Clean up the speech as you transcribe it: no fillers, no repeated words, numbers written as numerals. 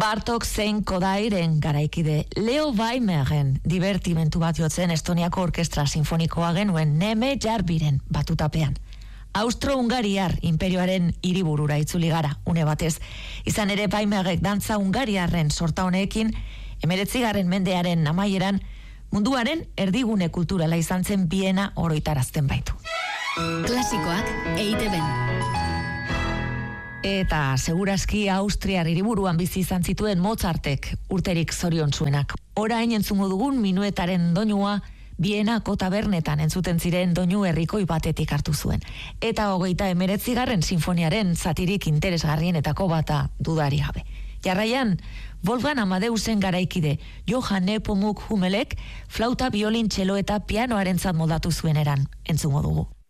Bartok zein Kodairen garaikide Leo Weimeren divertimentu bat jotzen Estoniako Orkestra Sinfonikoa genuen Neme Jarbiren batutapean. Austro-Hungariar imperioaren hiriburura itzuli gara, une batez. Izan ere Weimerek dantza hungariarren sorta honekin, 19. mendearen amaieran, munduaren erdigune kulturala izan zen Biena oroitarazten baitu. Klasikoak EITB-n. Eta segurazki Austriar hiriburuan bizi izan zituen Mozartek urterik zoriontsuenak. Orain entzungo dugun minuetaren doinua Bienako tabernetan entzuten ziren doinu herrikoi batetik hartu zuen. Eta 39. sinfoniaren zatirik interesgarrienetako bata dudari gabe. Jarraian, Wolfgang Amadeusen garaikide Johann Nepomuk Hummelek flauta, biolin, txelo eta pianoarentzat moldatu zuen eran entzungo dugu.